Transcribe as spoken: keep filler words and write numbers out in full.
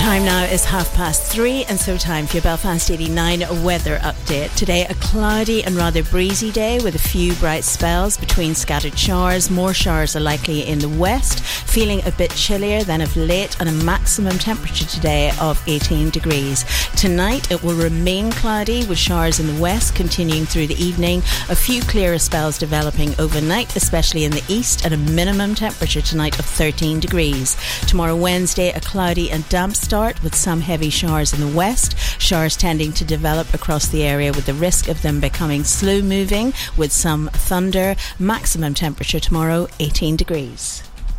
Time now is half past three, and so time for your Belfast eighty-nine weather update. Today, a cloudy and rather breezy day with a few bright spells between scattered showers. More showers are likely in the west, feeling a bit chillier than of late, and a maximum temperature today of eighteen degrees. Tonight, it will remain cloudy with showers in the west continuing through the evening. A few clearer spells developing overnight, especially in the east, and a minimum temperature tonight of thirteen degrees. Tomorrow, Wednesday, a cloudy and damp start with some heavy showers in the west, showers tending to develop across the area with the risk of them becoming slow moving with some thunder. Maximum temperature tomorrow eighteen degrees.